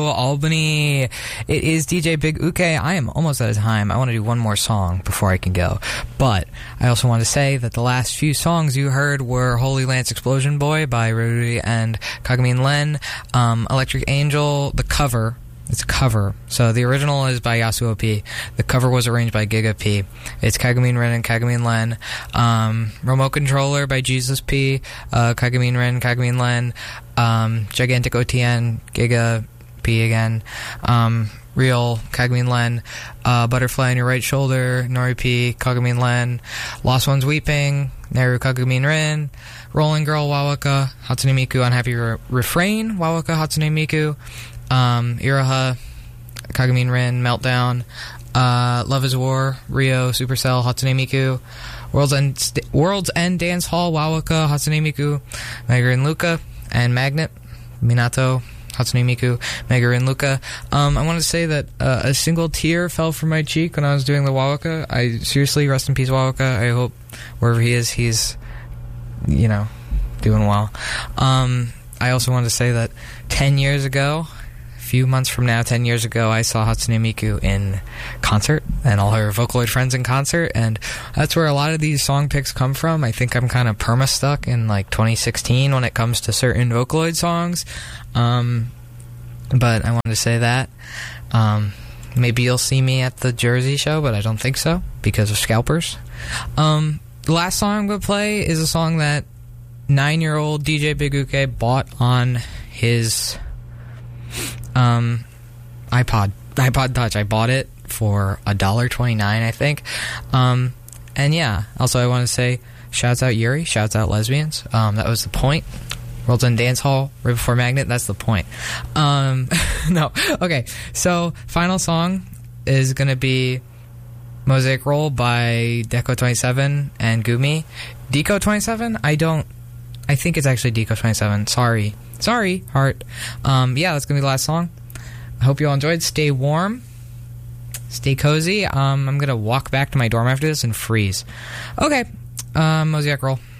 Albany. It is DJ Big Uke. I am almost out of time. I want to do one more song before I can go. But I also want to say that the last few songs you heard were Holy Lance Explosion Boy by Ruri and Kagamin Len. Electric Angel, the cover. It's a cover. So the original is by Yasuo P. The cover was arranged by Giga P. It's Kagamin Ren and Kagamin Len. Remote Controller by Jesus P. Kagamin Ren, Kagamin Len. Gigantic OTN, Giga P again. Real, Kagamin Len. Butterfly on Your Right Shoulder, Nori P, Kagamin Len. Lost Ones Weeping, Neru Kagamin Ren. Rolling Girl, Wawaka, Hatsune Miku, Unhappy Refrain, Wawaka, Hatsune Miku. Iraha, Kagamin Ren, Meltdown. Love is War, Rio, Supercell, Hatsune Miku. World's End Dance Hall, Wawaka, Hatsune Miku. Mega and Luca, and Magnet, Minato, Hatsune Miku, Mega and Luca. I want to say that a single tear fell from my cheek when I was doing the Wawaka. I seriously, rest in peace, Wawaka. I hope wherever he is, he's, doing well. I also want to say that 10 years ago, few months from now, 10 years ago, I saw Hatsune Miku in concert and all her Vocaloid friends in concert, and that's where a lot of these song picks come from. I think I'm kind of perma-stuck in 2016 when it comes to certain Vocaloid songs, but I wanted to say that. Maybe you'll see me at the Jersey show, but I don't think so because of scalpers. The last song I'm going to play is a song that 9-year-old DJ Big Uke bought on his iPod Touch. I bought it for $1.29, I think. And yeah, also I want to say shouts out Yuri, shouts out lesbians. That was the point. World's End Dance Hall, right before Magnet, that's the point. No, okay, so final song is gonna be Mosaic Roll by Deco27 and Gumi. Deco27? I think it's actually Deco27. Sorry, heart. Yeah, that's gonna be the last song. I hope you all enjoyed. Stay warm. Stay cozy. I'm gonna walk back to my dorm after this and freeze. Okay, Mosaic Roll.